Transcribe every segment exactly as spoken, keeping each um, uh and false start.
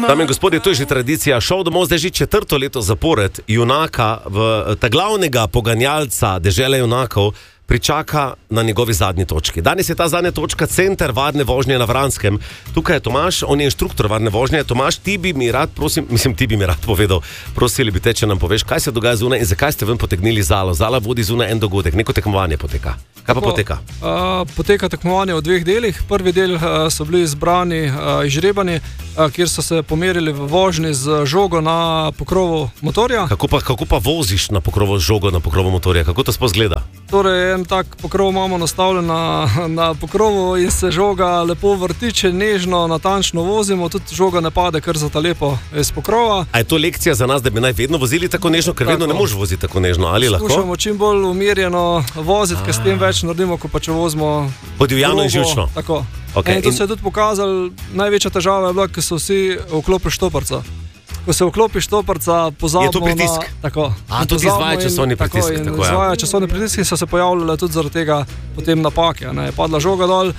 Dame in gospodje, to je že tradicija. Šov domov zdaj že četrto leto zapored junaka, v, ta glavnega poganjalca dežele junakov, pričaka na njegovi zadnji točki. Danes je ta zadnja točka center varne vožnje na Vranskem. Tukaj je Tomaž, on je inštruktor varne vožnje. Tomaž, ti bi mi rad, prosim, mislim, ti bi mi rad povedal, prosili bi te, če nam poveš, kaj se dogaja zunaj in zakaj ste ven potegnili Zalo. Zala vodi zunaj en dogodek, neko tekmovanje poteka. Kaj pa poteka? Uh, poteka tekmovanje v dveh delih. Prvi del uh, so bili izbrani, uh, izžrebani, uh, kjer so se pomerili v vožnji z žogo na pokrovu motorja. Kako pa, kako pa voziš na pokrovu z žogo na pokrovu motorja? Kako to sploh izgleda? Torej, en tak pokrov imamo nastavljen na, na pokrovu in se žoga lepo vrtiče, nežno, natančno vozimo, tudi žoga ne pade kar za ta lepo iz pokrova. A je to lekcija za nas, da bi naj vedno vozili tako nežno, ker tako. Vedno ne možeš voziti tako nežno, ali lahko? Skušamo čim bolj umirjeno voziti, ker s tem več naredimo, kot pa če vozimo podivjano in živčno. Tako. Okay. In to se je tudi pokazalo, največja težava je bila, ker so vsi vklopili štoparca. Ko se vklopi štoparca, pozabimo je to pritisk. Na, tako, A, tudi izvaja časovni pritisk. Tako, tako, izvaja časovni pritisk in so se pojavljale tudi zaradi tega potem napake. Ne. Je padla žoga dol,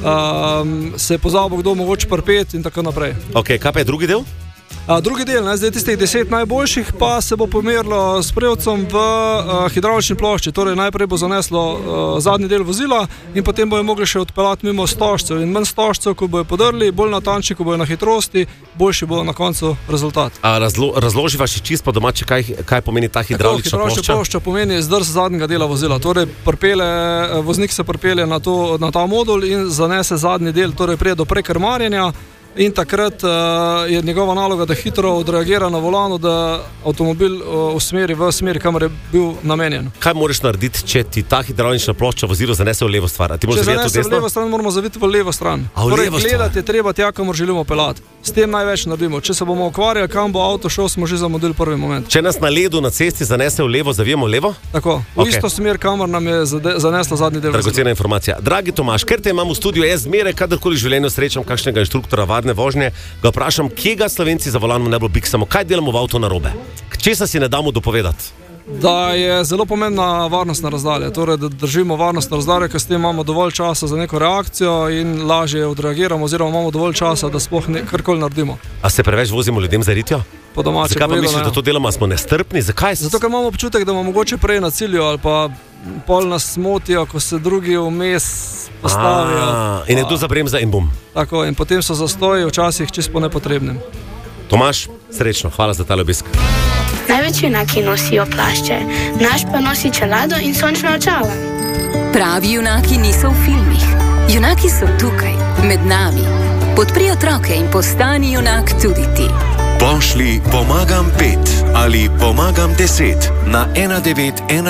um, se je pozabil, kdo mogoče prpet in tako naprej. Ok, kaj pa je drugi del? A, drugi del, ne, zdaj tistih deset najboljših, pa se bo pomerilo s prevcem v uh, hidravlični plošči. Torej, najprej bo zaneslo uh, zadnji del vozila in potem bojo mogli še odpeljati mimo stožcev. In manj stožcev, ko bojo podrli, bolj natančni, ko bojo na hitrosti, boljši bo na koncu rezultat. A razlo, razloživa še čisto po domače, kaj, kaj pomeni ta hidravlična plošča? Hidravlična plošča pomeni zdrs zadnjega dela vozila. Torej, prpele, voznik se prpelje na, to, na ta modul in zanese zadnji del, torej prije do prekrmarjenja. In takrat uh, je njegova naloga, da hitro odreagira na volanu, da avtomobil uh, usmeri v smeri, kamor je bil namenjen. Kaj moraš narediti, če ti ta hidravlična plošča vozilo zanese v levo stran? Če zanese v levo stran, moramo zaviti v levo stran. Torej, gledati je treba tja, kamor želimo pelati. S tem največ naredimo. Če se bomo ukvarjali, kam bo avto šel, smo že zamudili prvi moment. Če nas na ledu na cesti zanese v levo, zavijemo v levo? Tako, v okay. isto smer, kamor nam je zanesla zadnji del. Dragocena informacija. Dragi Tomaž, ker te imam v studiu, jaz zmeraj, kadarkoli v življenju srečam kakšnega inštruktora varne vožnje, ga vprašam, kje ga Slovenci za volanom najbolj biksamo, kaj delamo v avtu narobe? Česa si ne damo dopovedati? Da je zelo pomembna varnostna razdalja, torej da držimo varnostno razdaljo, ker s tem imamo dovolj časa za neko reakcijo in lažje odreagiramo, oziroma imamo dovolj časa, da sploh karkoli naredimo. A se preveč vozimo ljudem za ritjo? Po domače Zakaj pa povedano, misliš, da to delamo, smo nestrpni? Zakaj? Zato, ker imamo občutek, da bomo mogoče prej na cilju ali pa pol nas motijo, ko se drugi vmes postavijo. A, in je tu zabremza in bum. Tako, in potem so zastoji včasih čisto nepotrebnim. Tomaž, srečno, hvala za tale obisk. Največ junaki nosijo plašče, naš pa nosi čelado in sončna očala. Pravi junaki niso v filmih. Junaki so tukaj, med nami. Podpri otroke in postani junak tudi ti. Pošli pomagam pet ali pomagam deset na ena devet ena.